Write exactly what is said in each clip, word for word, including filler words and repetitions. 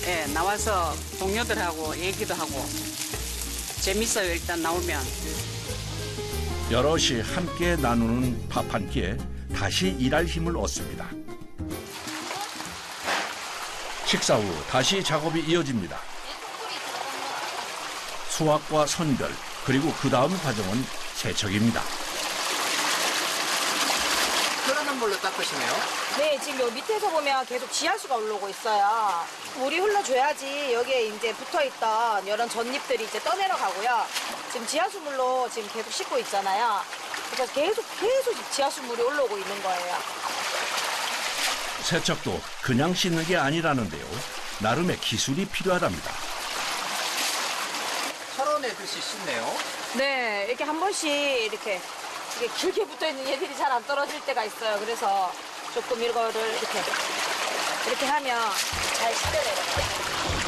예, 나와서 동료들하고 얘기도 하고 재밌어요. 일단 나오면. 여럿이 함께 나누는 밥 한 끼에 다시 일할 힘을 얻습니다. 식사 후 다시 작업이 이어집니다. 수확과 선별, 그리고 그 다음 과정은 세척입니다. 흐르는 물로 닦으시네요? 네, 지금 여기 밑에서 보면 계속 지하수가 올라오고 있어요. 물이 흘러줘야지 여기에 이제 붙어있던 이런 젖잎들이 이제 떠내려가고요. 지금 지하수 물로 지금 계속 씻고 있잖아요. 그래서 계속 계속 지하수 물이 올라오고 있는 거예요. 세척도 그냥 씻는 게 아니라는데요. 나름의 기술이 필요하답니다. 털어내듯이 씻네요? 네, 이렇게 한 번씩 이렇게, 이렇게 길게 붙어있는 얘들이 잘 안 떨어질 때가 있어요. 그래서 조금 이거를 이렇게 이렇게 하면 잘 씻어내려요.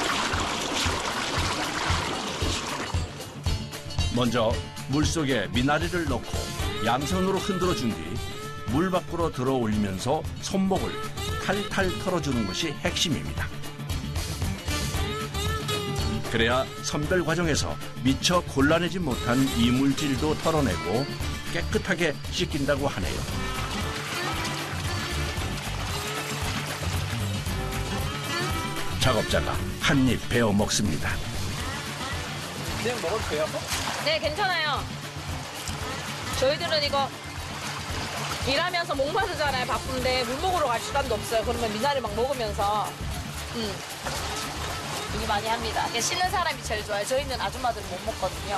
먼저 물속에 미나리를 넣고 양손으로 흔들어준 뒤 물 밖으로 들어 올리면서 손목을 탈탈 털어주는 것이 핵심입니다. 그래야 선별 과정에서 미처 골라내지 못한 이물질도 털어내고 깨끗하게 씻긴다고 하네요. 작업자가 한 입 베어 먹습니다. 그냥 먹어도 돼요? 네, 괜찮아요. 저희들은 이거 일하면서 목마르잖아요. 바쁜데 물 먹으러 갈 시간도 없어요. 그러면 미나리 막 먹으면서 음, 일 많이 합니다. 씻는 사람이 제일 좋아요. 저희는 아줌마들은 못 먹거든요.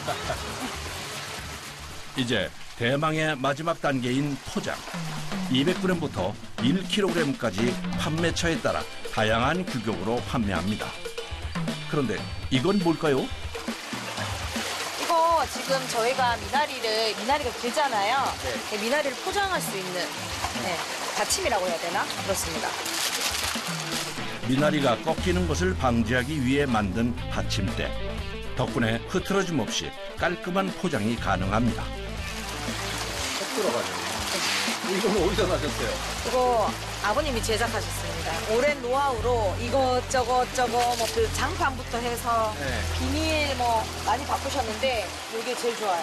이제 대망의 마지막 단계인 포장. 이백 그램부터 일 킬로그램까지 판매처에 따라 다양한 규격으로 판매합니다. 그런데 이건 뭘까요? 이거 지금 저희가 미나리를, 미나리가 길잖아요. 네. 미나리를 포장할 수 있는 네, 받침이라고 해야 되나? 그렇습니다. 미나리가 꺾이는 것을 방지하기 위해 만든 받침대. 덕분에 흐트러짐 없이 깔끔한 포장이 가능합니다. 쏙 들어가네요. 이건 어디서 나셨어요? 이거 아버님이 제작하셨습니다. 오랜 노하우로 이것저것 저거 뭐 그 장판부터 해서 네. 비닐 뭐 많이 바꾸셨는데 이게 제일 좋아요.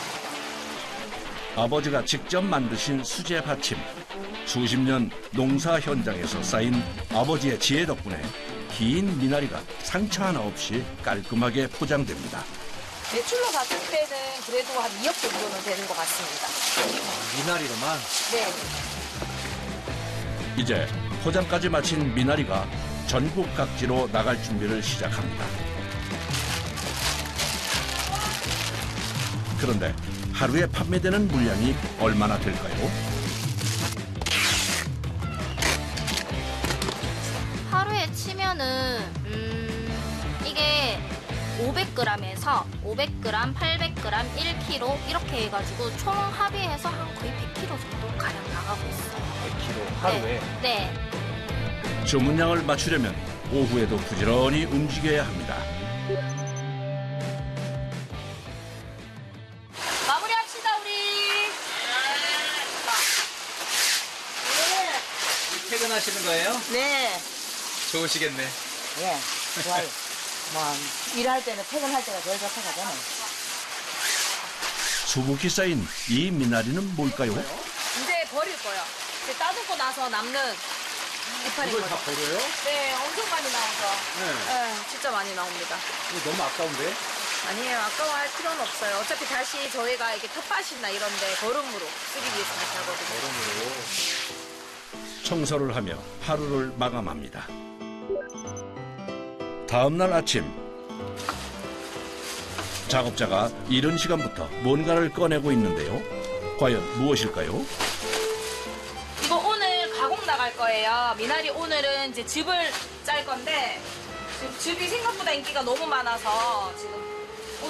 아버지가 직접 만드신 수제 받침. 수십 년 농사 현장에서 쌓인 아버지의 지혜 덕분에 긴 미나리가 상처 하나 없이 깔끔하게 포장됩니다. 매출로 봤을 때는 그래도 한 이억 정도는 되는 것 같습니다. 미나리로만? 네. 이제 포장까지 마친 미나리가 전국 각지로 나갈 준비를 시작합니다. 그런데 하루에 판매되는 물량이 얼마나 될까요? 하루에 치면은 음, 이게 오백 그램에서 오백 그램, 팔백 그램, 일 킬로그램 이렇게 해가지고 총 합의해서 한 거의 백 킬로그램 정도 가량 나가고 있어요. 백 킬로그램 하루에? 네. 네. 주문량을 맞추려면 오후에도 부지런히 움직여야 합니다. 마무리합시다 우리. 퇴근하시는 거예요? 네. 좋으시겠네. 예. 좋아요. 뭐 일할 때는 퇴근할 때가 제일 좋다고 하잖아요. 수북히 쌓인 이 미나리는 뭘까요? 이제 버릴 거예요. 이제 따듬고 나서 남는 이파리 이걸 거죠. 다 버려요? 네, 엄청 많이 나오죠. 네. 네, 진짜 많이 나옵니다. 이거 너무 아까운데? 아니에요, 아까워할 필요는 없어요. 어차피 다시 저희가 이렇게 텃밭이나 이런데 거름으로 쓰기 위해서 다시 하거든요. 얼음으로. 청소를 하며 하루를 마감합니다. 다음 날 아침, 작업자가 이른 시간부터 뭔가를 꺼내고 있는데요. 과연 무엇일까요? 이거 오늘 가공 나갈 거예요. 미나리 오늘은 이제 즙을 짤 건데 지금 즙이 생각보다 인기가 너무 많아서 지금